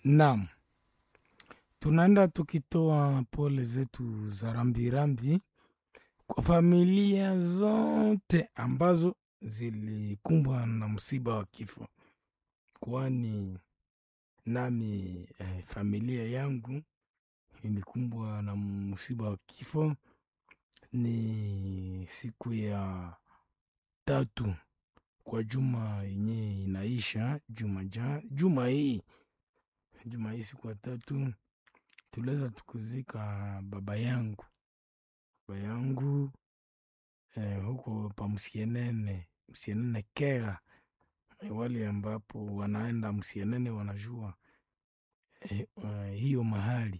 Naam, tunaenda tukitoa pole zetu za rambirambi kwa familia zote ambazo zilikumbwa na msiba wa kifo, kwani nami familia yangu ilikumbwa na msiba wa kifo. Ni siku ya 3 kwa juma yenye inaisha juma hii siku ya 3 tuliweza tukuzika baba yangu huko pa Msienene Kera. Wale ambapo wanaenda Msienene wanajua hiyo mahali.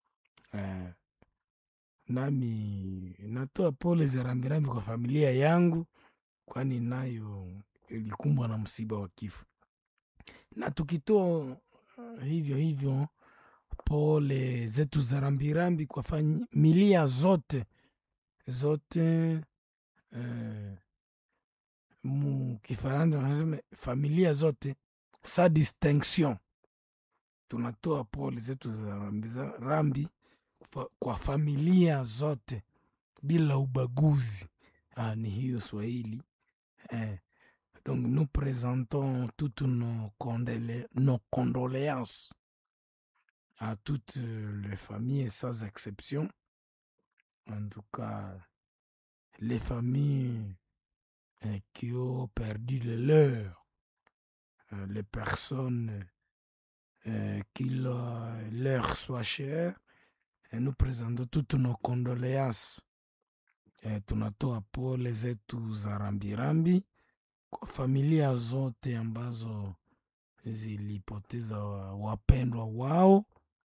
Nami natoa pole za rambirambi kwa familia yangu, kwani nayo ilikumbwa na msiba wa kifo. Na tukitoa hivyo pole zetu za rambirambi kwa familia zote Kifaransa wanasema familia zote sa distinction. Tunatoa pole zetu za rambi kwa familia zote bila ubaguzi. Ni hiyo Swahili. Donc nous présentons toutes nos condoléances à toutes les familles sans exception. En tout cas, les familles qui ont perdu le leur, les personnes qui leur soient chères, et nous présentons toutes nos condoléances. Tunatoa pole zetu za rambirambi kwa familia zote ambazo zilipoteza wapendwa wao.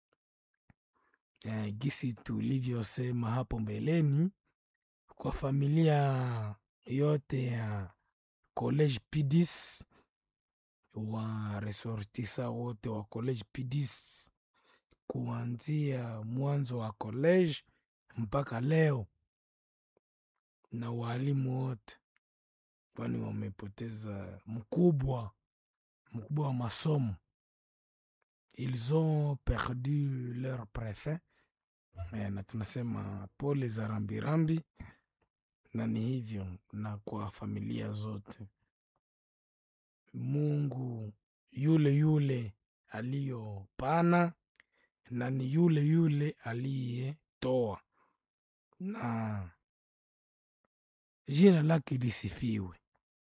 Gisi tulivyosema hapo mbeleni, kwa familia yote ya College P10, wa resortisa wote wa College P10 kuanzia mwanzo wa college mpaka leo, na walimu wote, kwani wamepoteza mkubwa wa masomo. Ils ont perdu leur préfet. Na tunasema pole za rambirambi, na ni hivyo na kwa familia zote. Mungu yule aliyopana, na ni yule aliyetoa, na jina lake lisifiwe.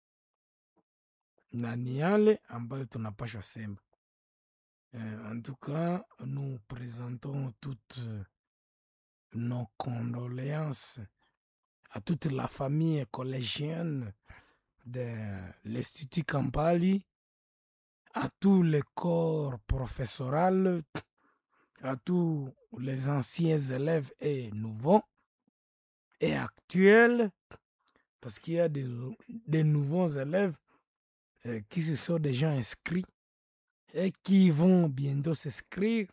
Na ni yale ambayo tunapaswa sema. En tout cas, nous présentons toutes nos condoléances à toute la famille collégienne de l'Institut Kampali, à tous les corps professoraux, à tous les anciens élèves et nouveaux et actuels, parce qu'il y a des nouveaux élèves qui se sont déjà inscrits et qui vont bientôt s'inscrire,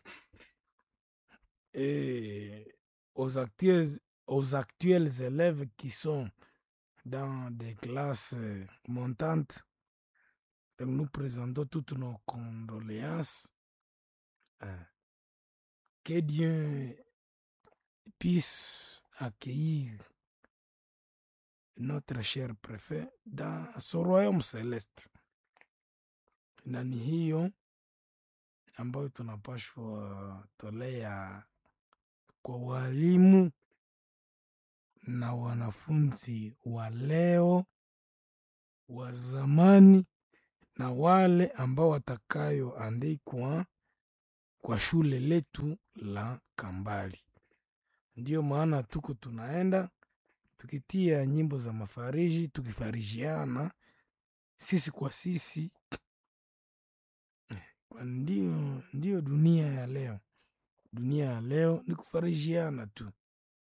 et aux actuels élèves qui sont dans des classes montantes. Nous présentons toutes nos condoléances. Que Dieu puisse accueillir notre cher préfet dans son royaume céleste. Na ni hiyo ambayo tunapashwa tolea kwa walimu na wanafunzi wa leo, wa zamani, na wale ambao watakayoandikwa kwa shule letu la Kambali. Ndio maana tunaenda tukitia nyimbo za mafariji, tukifarijiana sisi kwa sisi. Ndio dunia ya leo. Dunia ya leo ni kufarijiana tu.